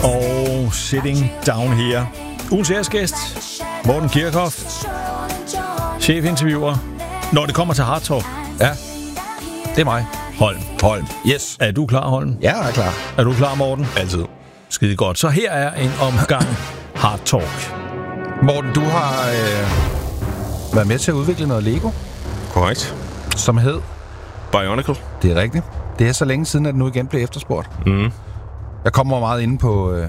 Og Sitting Down Here. Ugens æresgæst, Morten Kirchhoff, chefinterviewer. Når det kommer til Hard Talk. Ja, det er mig. Holm. Yes. Er du klar, Holm? Ja, jeg er klar. Er du klar, Morten? Altid. Skide godt. Så her er en omgang Hard Talk. Morten, du har været med til at udvikle noget Lego. Korrekt. Som hed? Bionicle. Det er rigtigt. Det er så længe siden, at det nu igen blev efterspurgt. Mm. Jeg kommer meget inde på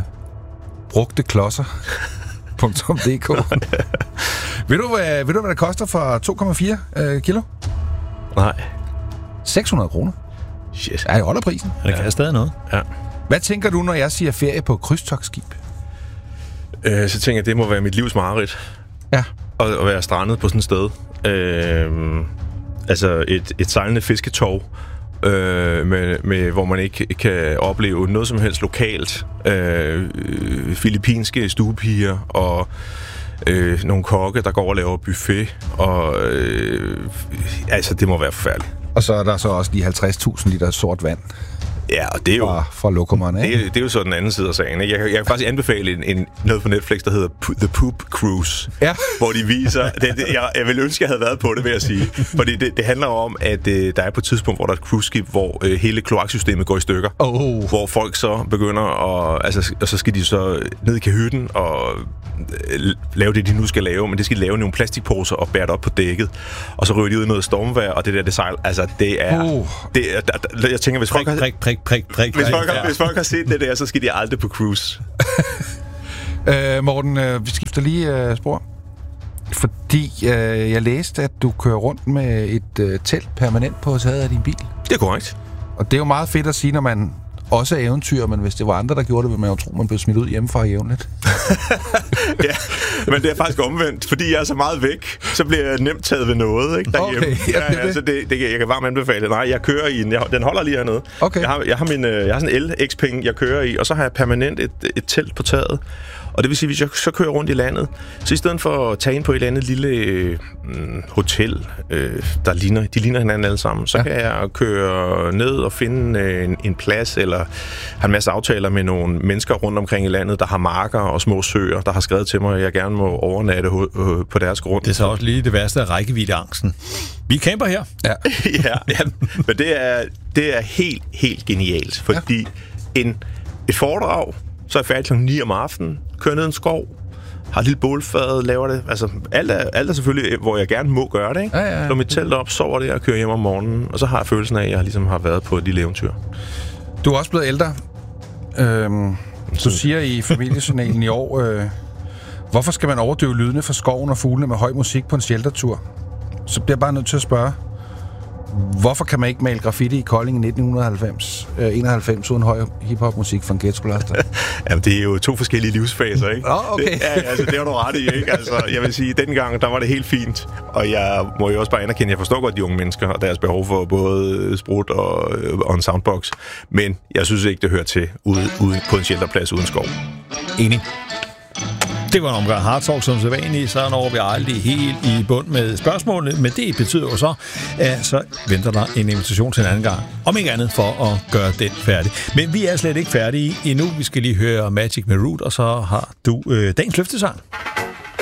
brugteklodser.dk. Ved du, hvad det koster for 2,4 kilo? Nej. 600 kroner. Shit. Ja, jeg holder prisen. Det kan stadig noget. Ja. Hvad tænker du, når jeg siger ferie på krydstogtskib? Så tænker jeg, det må være mit livs mareridt. Ja. At være strandet på sådan et sted. Altså et sejlende fisketov, med, hvor man ikke kan opleve noget som helst lokalt. Filippinske stuepiger og nogle kokke, der går og laver buffet. Og altså, det må være forfærdeligt. Og så er der så også de 50.000 liter sort vand. Ja, og det er jo fra lokummerne, ikke? Det er jo så den anden side af sagen, ikke? Jeg kan faktisk anbefale noget på Netflix, der hedder The Poop Cruise, ja. Hvor de viser... jeg ville ønske, jeg havde været på det, vil jeg sige. Fordi det handler om, at der er på et tidspunkt, hvor der er et cruiseskib, hvor hele kloaksystemet går i stykker. Hvor folk så begynder at... Altså, og så skal de så ned i kahytten og lave det, de nu skal lave, men det skal de lave nogle plastikposer og bære det op på dækket. Og så ryger de ud i noget stormvejr, og det sejl... Altså, det er... Jeg tænker, hvis folk har... Hvis folk har set det der, så skal de aldrig på cruise. Morten, vi skifter lige spor. Fordi jeg læste, at du kører rundt med et telt permanent på taget af din bil. Det er korrekt. Og det er jo meget fedt at sige, når man også er eventyr, men hvis det var andre, der gjorde det, ville man jo tro, man blev smidt ud hjemmefra jævnligt. Ja, men det er faktisk omvendt. Fordi jeg er så meget væk, så bliver jeg nemt taget ved noget, ikke, derhjemme. Okay, ja, altså jeg kan varmt anbefale. Nej, jeg kører i den holder lige hernede. Okay. Jeg har sådan en LX-penge, jeg kører i, og så har jeg permanent et telt på taget. Og det vil sige, hvis jeg så kører rundt i landet, så i stedet for at tage ind på et eller andet lille hotel, de ligner hinanden alle sammen, så kan jeg køre ned og finde en plads, eller have en masse aftaler med nogle mennesker rundt omkring i landet, der har marker og små søer, der har skrevet til mig, at jeg gerne må overnatte på deres grund. Det er så også lige det værste af rækkeviddeangsten. Vi camper her. Ja. ja, men det er helt, helt genialt, fordi et foredrag, så er jeg færdig kl. 9 om aftenen, kører ned en skov, har et lille bålfad, laver det. Altså, alt er selvfølgelig, hvor jeg gerne må gøre det, ikke? Ja. Slår mit telt op, sover det og kører hjem om morgenen, og så har jeg følelsen af, at jeg ligesom har været på et lille eventyr. Du er også blevet ældre. Du siger i familiejournalen i år, hvorfor skal man overdøve lydene fra skoven og fuglene med høj musik på en sheltertur? Så bliver jeg bare nødt til at spørge, hvorfor kan man ikke male graffiti i Kolding i 1991 uden høj hiphop-musik fra en ghetto-blaster? Jamen, det er jo to forskellige livsfaser, ikke? Okay. Det har du ret i, ikke? Altså, jeg vil sige, dengang, der var det helt fint. Og jeg må jo også bare anerkende, at jeg forstår godt de unge mennesker og deres behov for både sprut og en soundbox. Men jeg synes ikke, det hører til ude på en shelterplads uden skov. Enig. Det var en omgang Hard Talk som sædvanligt, så når vi aldrig helt i bund med spørgsmålene, men det betyder jo så, at så venter der en invitation til en anden gang, om ikke andet for at gøre den færdig. Men vi er slet ikke færdige endnu. Vi skal lige høre Magic med Root, og så har du dagens løftesang.